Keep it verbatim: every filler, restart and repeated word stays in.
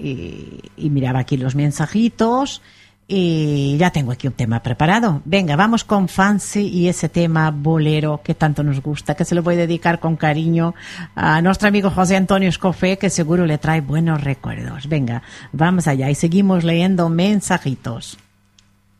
y, y miraba aquí los mensajitos y ya tengo aquí un tema preparado. Venga, vamos con Fancy y ese tema bolero que tanto nos gusta, que se lo voy a dedicar con cariño a nuestro amigo José Antonio Escofé, que seguro le trae buenos recuerdos. Venga, vamos allá y seguimos leyendo mensajitos.